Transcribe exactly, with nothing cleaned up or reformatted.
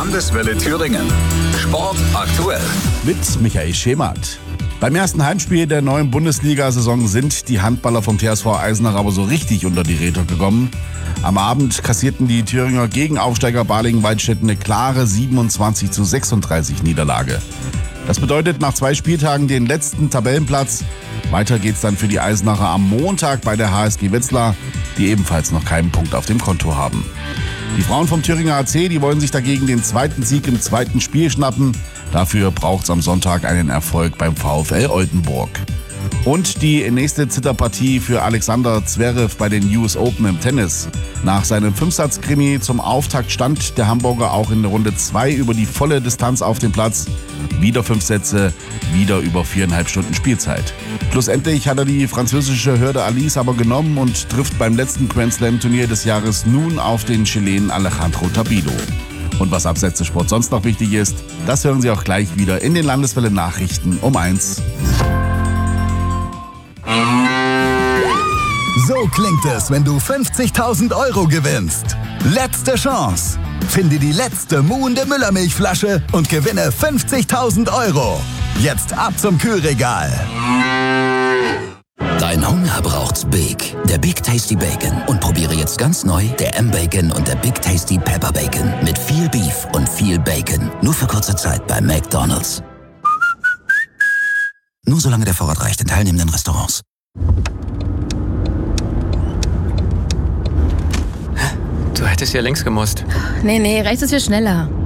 Landeswelle Thüringen. Sport aktuell. Mit Michael Schemert. Beim ersten Heimspiel der neuen Bundesliga-Saison sind die Handballer vom T S V Eisenach aber so richtig unter die Räder gekommen. Am Abend kassierten die Thüringer gegen Aufsteiger Balingen-Waldstätten eine klare siebenundzwanzig zu sechsunddreißig Niederlage. Das bedeutet nach zwei Spieltagen den letzten Tabellenplatz. Weiter geht's dann für die Eisenacher am Montag bei der H S G Wetzlar, die ebenfalls noch keinen Punkt auf dem Konto haben. Die Frauen vom Thüringer A C, die wollen sich dagegen den zweiten Sieg im zweiten Spiel schnappen. Dafür braucht's am Sonntag einen Erfolg beim VfL Oldenburg. Und die nächste Zitterpartie für Alexander Zverev bei den U S Open im Tennis. Nach seinem Fünfsatz-Krimi zum Auftakt stand der Hamburger auch in Runde zwei über die volle Distanz auf dem Platz. Wieder fünf Sätze, wieder über viereinhalb Stunden Spielzeit. Schlussendlich hat er die französische Hürde Alice aber genommen und trifft beim letzten Grand Slam-Turnier des Jahres nun auf den Chilenen Alejandro Tabilo. Und was abseits des Sports sonst noch wichtig ist, das hören Sie auch gleich wieder in den Landeswelle-Nachrichten um eins. So klingt es, wenn du fünfzigtausend Euro gewinnst. Letzte Chance. Finde die letzte muhende Müllermilchflasche und gewinne fünfzigtausend Euro. Jetzt ab zum Kühlregal. Dein Hunger braucht's Big. Der Big Tasty Bacon. Und probiere jetzt ganz neu der M-Bacon und der Big Tasty Pepper Bacon. Mit viel Beef und viel Bacon. Nur für kurze Zeit bei McDonald's. Nur solange der Vorrat reicht in teilnehmenden Restaurants. Du hättest ja links gemusst. Nee, nee, rechts ist viel schneller.